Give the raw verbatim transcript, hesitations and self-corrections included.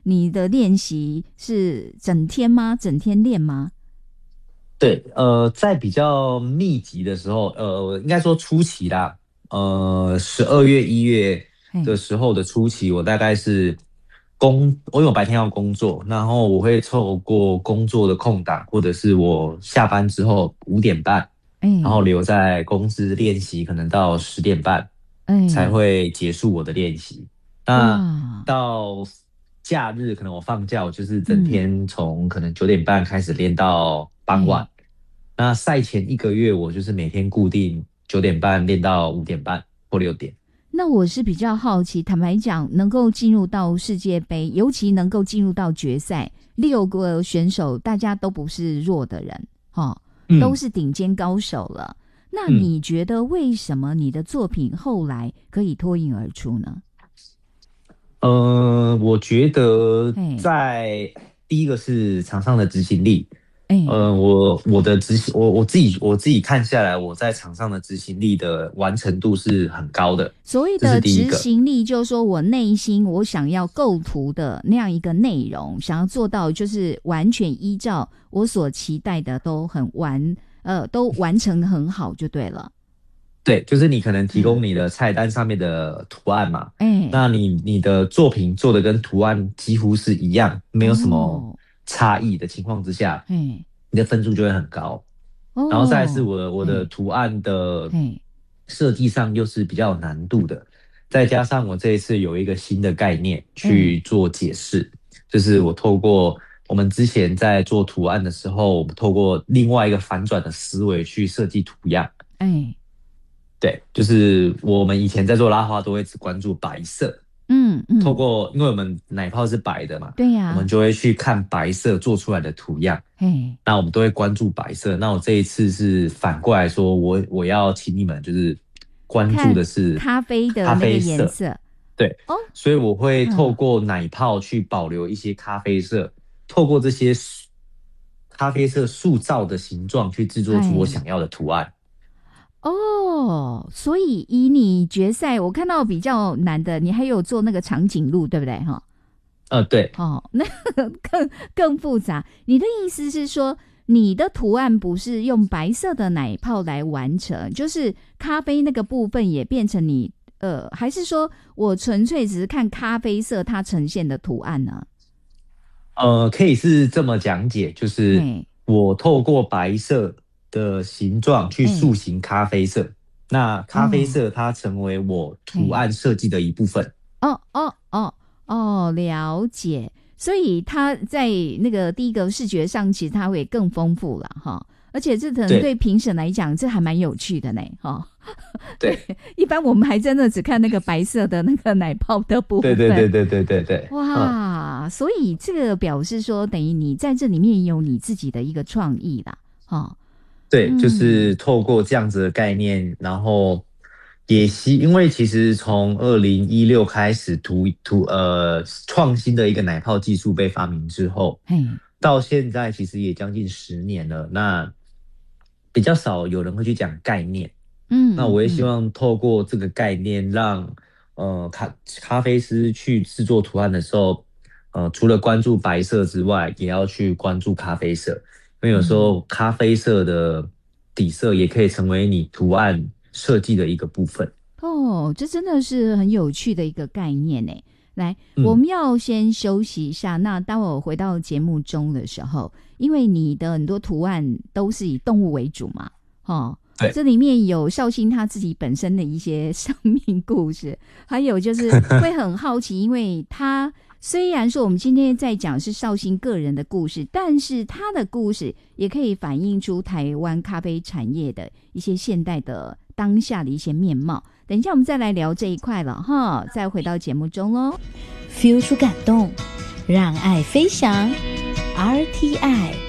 你的练习是整天吗？整天练吗？ 对，呃，在比较密集的时候，呃，应该说初期啦，呃，十二月、一月的嘿， 时候的初期，我大概是工，我因为我白天要工作，然后我会透过工作的空档，或者是我下班之后五点半，然后哎留在公司练习，可能到十点半才哎， 会结束我的练习。那哇， 到假日，可能我放假，我就是整嗯。 天从可能九点半开始练到傍哎， 晚。那赛前一个月，我就是每天固定九点半练到五点半或六点。 那我是比较好奇，坦白讲，能够进入到世界杯，尤其能够进入到决赛，六个选手大家都不是弱的人，哈、都嗯是顶尖高手了。那嗯， 你觉得为什么你的作品后来可以脱颖而出呢？ 呃，我觉得嘿， 在第一个是场上的执行力。 哎， 呃，我我的执行，我我自己我自己看下来，我在场上的执行力的完成度是很高的， 所谓这是的执第一个。 行力，就是说我内心我想要构图的那样一个内容，想要做到就是完全依照我所期待的都很完，呃，都完成很好就对了。 对，就是你可能提嗯， 供你的菜单上面的图案嘛， 哎， 那你你的作品做的跟图案几乎是一样，没有什么哦， 差异的情况之下， 嘿， 你的分数就会很高。然后再来是哦， 我的我的嘿， 图案的嘿， 设计上又是比较有难度的，再加上我这一次有一个新的概念哎， 去做解释，就是我透过我们之前在做图案的时候，我们透过另外一个反转的思维去设计图样。 哎， 对，就是我们以前在做拉花都会只关注白色， 嗯嗯， 透过因为我们奶泡是白的嘛，我们对呀、 就会去看白色做出来的图样。 嘿， 那我们都会关注白色。那我这一次是反过来说，我我要请你们就是关注看的是咖啡的咖那个啡色。 颜色， 对， 哦， 所以我会透嗯， 过奶泡去保留一些咖啡色，透过这些塑咖啡色塑造的形状去制作出我哎。 想要的图案。 哦，所以以你决赛，我看到比较难的，你还有做那个长颈鹿，对不对？哈， 呃，对， 哦，那个更更复杂。你的意思是说，你的图案不是用白色的奶泡来完成，就是咖啡那个部分也变成你呃，还是说我纯粹只是看咖啡色它呈现的图案呢？ 呃，可以是这么讲解，就是嘿， 我透过白色的形状去塑哎， 形咖啡色，那咖啡哦， 色它成为我图嘿。 案设计的一部分。 哦哦哦哦，了解。所以它在那个第一个视觉上，其实它会更丰富了哈。而且这可能对对评审来讲，这还蛮有趣的呢哈。对， 对一般我们还真的只看那个白色的那个奶泡的部对对分。 对对对对对，嗯， 哇，所以这个表示说，等于你在这里面有你自己的一个创意啦，哈。 对，就嗯， 是透过这样子的概念，然后也希，因为其实从二零一六开始图图呃创新的一个奶泡技术被发明之后， 嘿， 到现在其实也将近十年了，那比较少有人会去讲概念。那我也希嗯嗯望透过这个概念让，呃咖咖啡师去制作图案的时候，呃除了关注白色之外，也要去关注咖啡色，因为有时嗯。 候咖啡色的底色也可以成为你图案设计的一个部分。 哦，这真的是很有趣的一个概念呢。来，我嗯， 们要先休息一下。那当我回到节目中的时候，因为你的很多图案都是以动物为主嘛，哦， 对， 这里面有绍兴他自己本身的一些生命故事，还有就是会很好奇，因为他虽然说我们今天在讲是绍兴个人的故事，但是他的故事也可以反映出台湾咖啡产业的一些现代的当下的一些面貌。等一下我们再来聊这一块了哈，再回到节目中喽。 feel 出感动，让爱飞翔。R T I